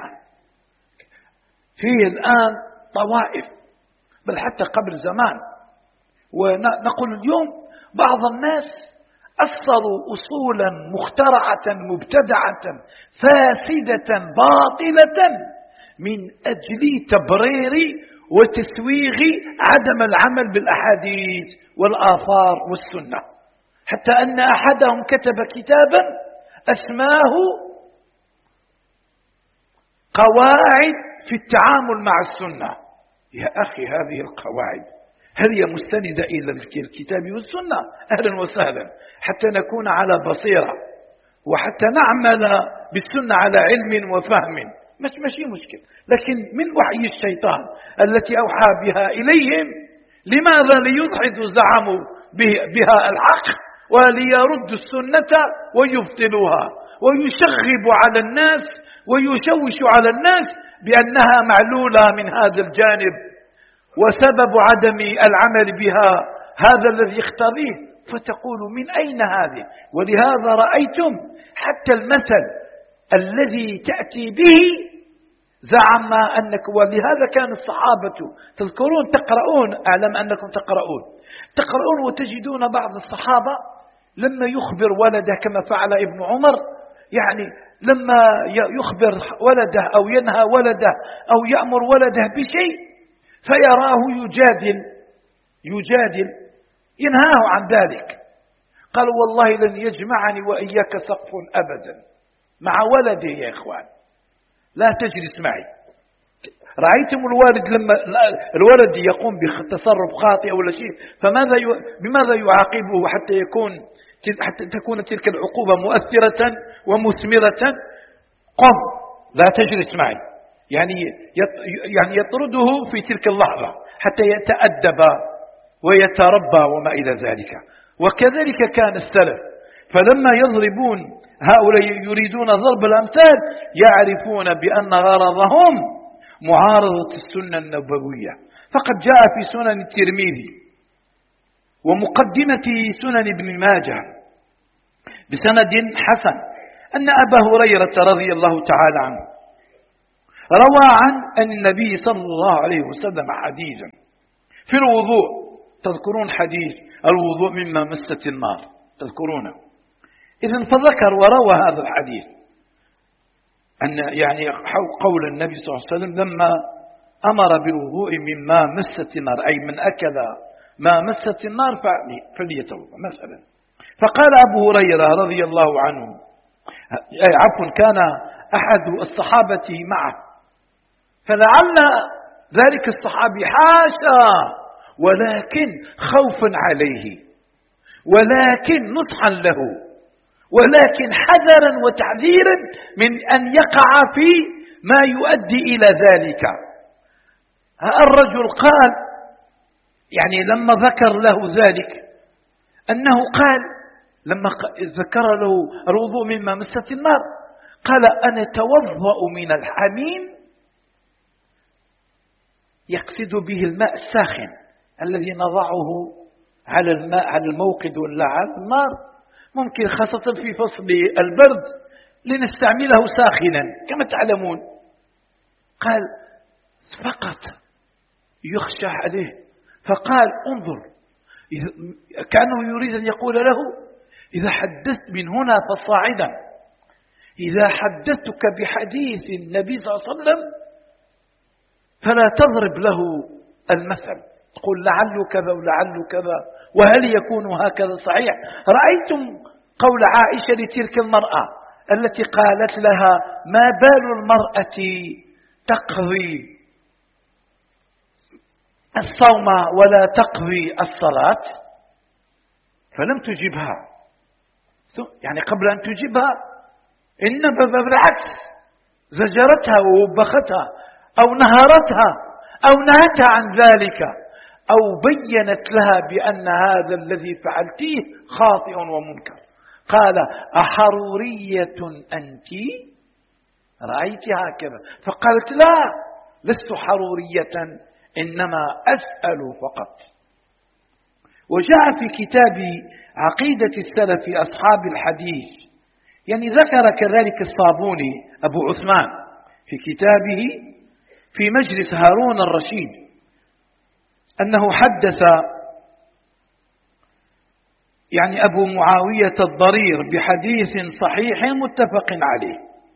فيه الآن طوائف، بل حتى قبل زمان، ونقول اليوم بعض الناس أصلوا أصولا مخترعة مبتدعة فاسدة باطلة من أجل تبرير وتسويغ عدم العمل بالأحاديث والآثار والسنة، حتى أن أحدهم كتب كتابا أسماه قواعد في التعامل مع السنة. يا أخي هذه القواعد هل هي مستندة إلى الكتاب والسنة؟ أهلا وسهلا، حتى نكون على بصيرة وحتى نعمل بالسنة على علم وفهم، مش ماشي مشكل. لكن من وحي الشيطان التي أوحى بها إليهم، لماذا؟ ليدحضوا زعموا بها الحق وليردوا السنة ويبطلوها ويشغبوا على الناس ويشوشوا على الناس بأنها معلولة من هذا الجانب، وسبب عدم العمل بها هذا الذي يقتضيه، فتقول من أين هذه؟ ولهذا رأيتم حتى المثل الذي تأتي به زعم أنك، ولهذا كان الصحابة تذكرون تقرؤون، أعلم أنكم تقرؤون تقرؤون وتجدون بعض الصحابة لما يخبر ولده كما فعل ابن عمر، يعني لما يخبر ولده أو ينهى ولده أو يأمر ولده بشيء فيراه يجادل يجادل ينهاه عن ذلك، قال والله لن يجمعني وإياك سقف أبدا مع ولده. يا إخوان لا تجلس معي. رأيتم الوالد لما الولد يقوم بتصرف خاطئ ولا شيء، فماذا ي... بماذا يعاقبه حتى يكون حتى تكون تلك العقوبة مؤثرة ومثمرة؟ قم لا تجلس معي، يعني يعني يطرده في تلك اللحظة حتى يتأدب ويتربى وما إلى ذلك. وكذلك كان السلف، فلما يضربون هؤلاء يريدون ضرب الأمثال يعرفون بأن غرضهم معارضة السنة النبوية. فقد جاء في سنن الترمذي ومقدمة سنن ابن ماجه بسند حسن أن أبا هريرة رضي الله تعالى عنه روى عن النبي صلى الله عليه وسلم حديثا في الوضوء. تذكرون حديث الوضوء مما مست النار، تذكرونه؟ إذن فذكر وروى هذا الحديث أن يعني قول النبي صلى الله عليه وسلم لما أمر بالوضوء مما مست النار، أي من أكل ما مست النار فليتوضأ مثلا. فقال أبو هريرة رضي الله عنه، عفوا كان أحد الصحابة معه، فلعل ذلك الصحابي حاشا ولكن خوفا عليه، ولكن نصحا له، ولكن حذرا وتحذيرا من أن يقع في ما يؤدي إلى ذلك. الرجل قال يعني لما ذكر له ذلك أنه قال لما ذكر له الوضوء مما مست النار قال أنا توضأ من الحميم، يقصد به الماء الساخن الذي نضعه على الماء على الموقد ولا على النار، ممكن خاصة في فصل البرد لنستعمله ساخنا كما تعلمون. قال فقط يخشى عليه، فقال انظر، كأنه يريد أن يقول له إذا حدثت من هنا فصاعدا، إذا حدثتك بحديث النبي صلى الله عليه وسلم فلا تضرب له المثل، تقول لعل كذا ولعل كذا وهل يكون هكذا صحيح. رأيتم قول عائشة لتلك المرأة التي قالت لها ما بال المرأة تقضي الصوم ولا تقضي الصلاة، فلم تجبها، يعني قبل أن تجيبها إنما بالعكس زجرتها ووبختها أو نهرتها أو نهتها عن ذلك أو بينت لها بأن هذا الذي فعلتيه خاطئ ومنكر. قال أحرورية أنت؟ رأيت هكذا؟ فقالت لا لست حرورية إنما أسأل فقط. وجاء في كتاب عقيدة السلف أصحاب الحديث، يعني ذكر كذلك الصابوني أبو عثمان في كتابه في مجلس هارون الرشيد أنه حدث يعني أبو معاوية الضرير بحديث صحيح متفق عليه.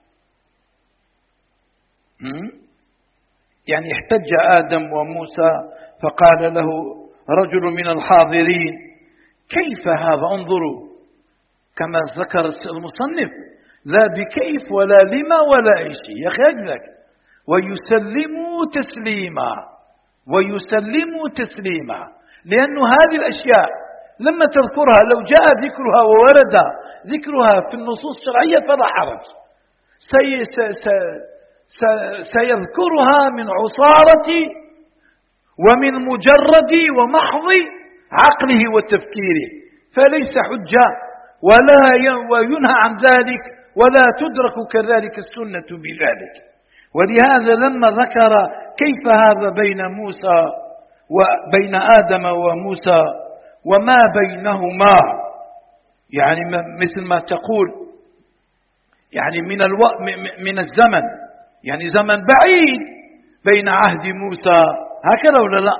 يعني احتج آدم وموسى فقال له رجل من الحاضرين كيف هذا؟ انظروا كما ذكر المصنف لا بكيف ولا لما ولا أي شيء يا أخي أجلك، ويسلموا تسليما ويسلموا تسليما، لأن هذه الأشياء لما تذكرها لو جاء ذكرها وورد ذكرها في النصوص الشرعية فلا حرج، سي سي سي سيذكرها من عصارة ومن مجرد ومحض عقله وتفكيره، فليس حجة ولا وينهى عن ذلك ولا تدرك كذلك السنة بذلك. ولهذا لما ذكر كيف هذا بين موسى وبين آدم وموسى وما بينهما، يعني مثل ما تقول يعني من الو... من الزمن، يعني زمن بعيد بين عهد موسى هكذا ولا لا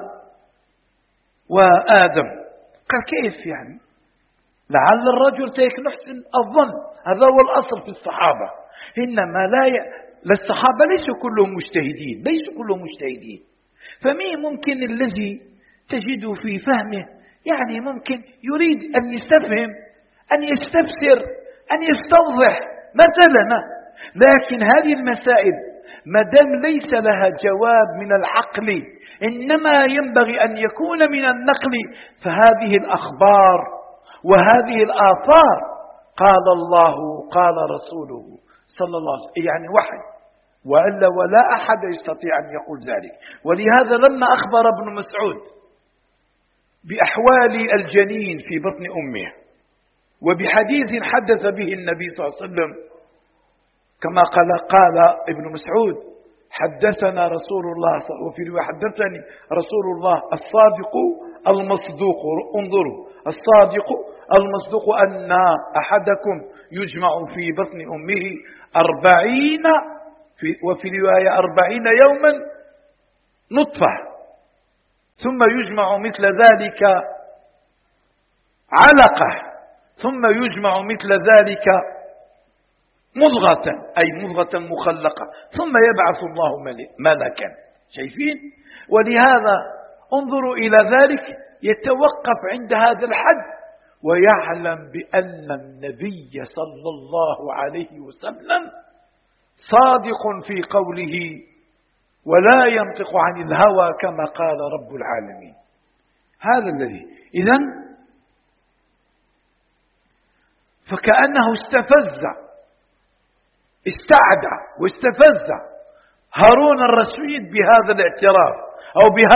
وآدم. قال كيف يعني؟ لعل الرجل تيك نحسن الظن، هذا هو الأصل في الصحابة، إنما لا ي... للصحابة ليسوا كلهم مجتهدين، ليسوا كلهم مجتهدين، فمين ممكن الذي تجد في فهمه يعني ممكن يريد أن يستفهم أن يستفسر أن يستوضح مثلا، لكن هذه المسائل ما دام ليس لها جواب من العقل إنما ينبغي أن يكون من النقل، فهذه الأخبار وهذه الآثار قال الله قال رسوله صلى الله عليه وسلم يعني وحي، وإلا ولا أحد يستطيع أن يقول ذلك. ولهذا لما أخبر ابن مسعود بأحوال الجنين في بطن أمه وبحديث حدث به النبي صلى الله عليه وسلم كما قال قال ابن مسعود حدثنا رسول الله وفي رواية حدثني رسول الله الصادق المصدوق، انظروا الصادق المصدوق أن أحدكم يجمع في بطن أمه أربعين في وفي رواية أربعين يوما نطفة، ثم يجمع مثل ذلك علقة، ثم يجمع مثل ذلك مضغة، أي مضغة مخلقة، ثم يبعث الله ملكا. شايفين؟ ولهذا انظروا إلى ذلك، يتوقف عند هذا الحد ويعلم بأن النبي صلى الله عليه وسلم صادق في قوله ولا ينطق عن الهوى كما قال رب العالمين. هذا الذي إذن فكأنه استفز استعدى واستفز هارون الرشيد بهذا الاعتراف أو بهذا